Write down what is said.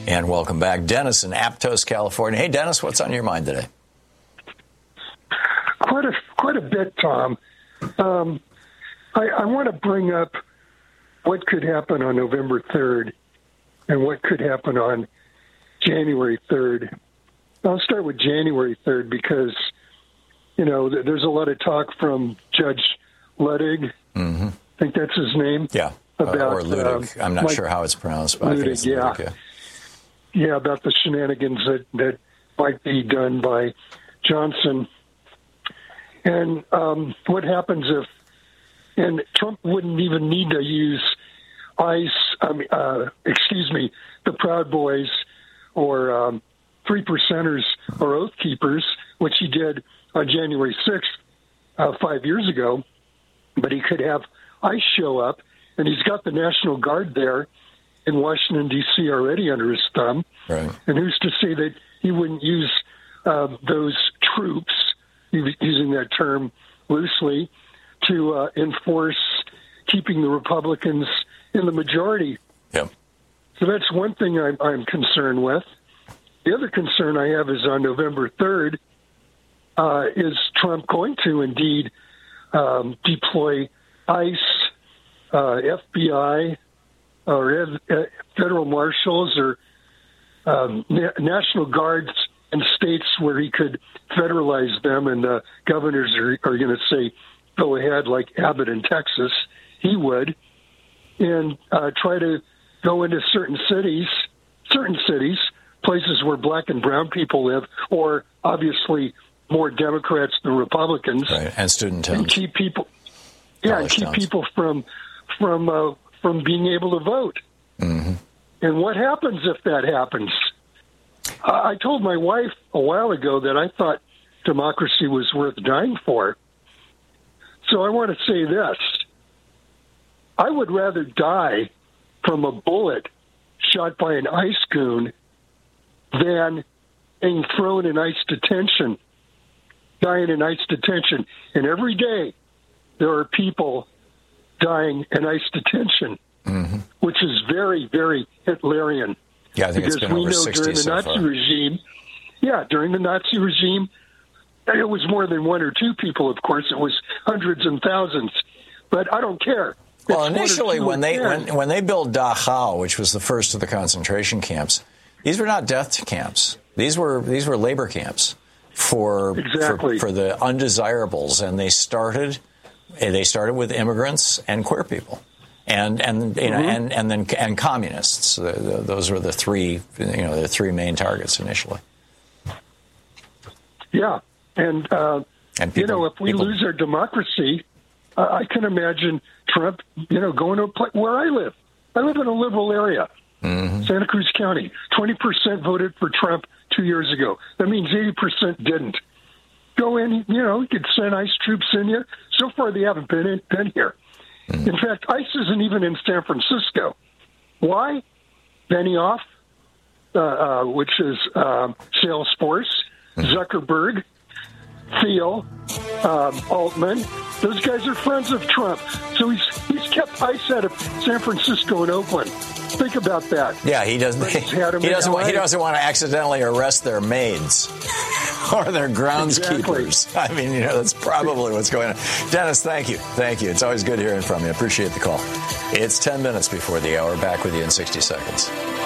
And welcome back. Dennis in Aptos, California. Hey, Dennis, what's on your mind today? Quite a bit, Tom. I want to bring up what could happen on November 3rd and what could happen on January 3rd. I'll start with January 3rd because, there's a lot of talk from Judge Luttig. Mm-hmm. I think that's his name. Yeah, about, or Luttig. I'm not sure how it's pronounced, but Luttig, I think it's Luttig, yeah. Yeah, about the shenanigans that might be done by Johnson. And what happens if, and Trump wouldn't even need to use the Proud Boys or 3 percenters or Oath Keepers, which he did on January 6th 5 years ago. But he could have ICE show up, and he's got the National Guard there in Washington, D.C. already under his thumb. Right. And who's to say that he wouldn't use those troops, using that term loosely, to enforce keeping the Republicans in the majority. Yep. So that's one thing I'm concerned with. The other concern I have is on November 3rd, is Trump going to indeed deploy ICE, FBI, or federal marshals or National Guards in states where he could federalize them, and the governors are going to say, go ahead, like Abbott in Texas, he would, and try to go into certain cities, places where black and brown people live, or obviously more Democrats than Republicans, right, and student towns, and keep people, people from being able to vote. Mm-hmm. And what happens if that happens? I told my wife a while ago that I thought democracy was worth dying for. So I want to say this. I would rather die from a bullet shot by an ICE goon than being thrown in ICE detention, dying in ICE detention. And every day there are people dying in ICE detention, mm-hmm. which is very, very Hitlerian. Yeah, I think it's been over 60 so far. During the Nazi regime, it was more than 1 or 2 people, of course. It was hundreds and thousands. But I don't care. Well, initially, when they built Dachau, which was the first of the concentration camps, these were not death camps. These were labor camps for the undesirables, and they started with immigrants and queer people, and communists. Those were the three main targets initially. Yeah, and if we lose our democracy, I can imagine Trump, going to a place where I live. I live in a liberal area, mm-hmm. Santa Cruz County. 20% voted for Trump 2 years ago. That means 80% didn't. Go in, you could send ICE troops in here. So far, they haven't been here. Mm-hmm. In fact, ICE isn't even in San Francisco. Why? Benioff, which is Salesforce, mm-hmm. Zuckerberg, Thiel, Altman. Those guys are friends of Trump. So he's kept ICE out of San Francisco and Oakland. Think about that. Yeah, he doesn't want to accidentally arrest their maids or their groundskeepers. Exactly. I mean, that's probably what's going on. Dennis, thank you. It's always good hearing from you. Appreciate the call. It's 10 minutes before the hour. Back with you in 60 seconds.